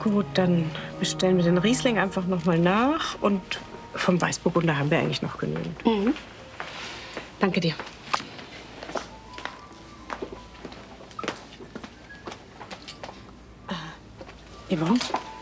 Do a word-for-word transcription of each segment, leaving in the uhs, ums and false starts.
Gut, dann bestellen wir den Riesling einfach noch mal nach. Und vom Weißburgunder haben wir eigentlich noch genügend. Mhm. Danke dir. Äh, Yvonne?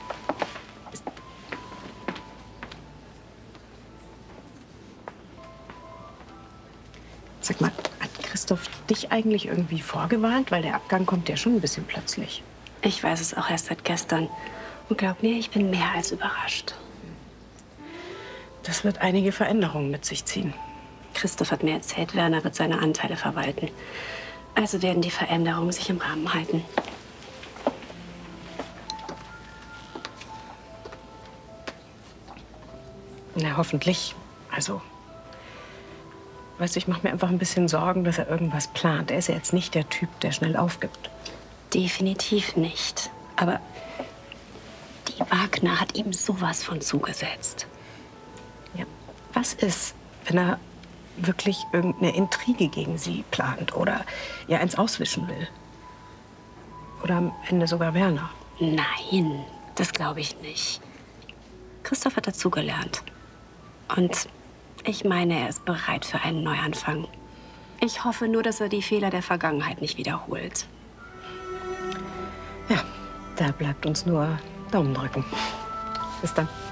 Sag mal, hat Christoph dich eigentlich irgendwie vorgewarnt? Weil der Abgang kommt ja schon ein bisschen plötzlich. Ich weiß es auch erst seit gestern. Und glaub mir, ich bin mehr als überrascht. Das wird einige Veränderungen mit sich ziehen. Christoph hat mir erzählt, Werner wird seine Anteile verwalten. Also werden die Veränderungen sich im Rahmen halten. Na, hoffentlich. Also, weißt du, ich mache mir einfach ein bisschen Sorgen, dass er irgendwas plant. Er ist ja jetzt nicht der Typ, der schnell aufgibt. Definitiv nicht. Aber die Wagner hat ihm sowas von zugesetzt. Ja. Was ist, wenn er wirklich irgendeine Intrige gegen sie plant oder ihr eins auswischen will? Oder am Ende sogar Werner? Nein, das glaube ich nicht. Christoph hat dazugelernt. Und ich meine, er ist bereit für einen Neuanfang. Ich hoffe nur, dass er die Fehler der Vergangenheit nicht wiederholt. Ja, da bleibt uns nur Daumen drücken. Bis dann.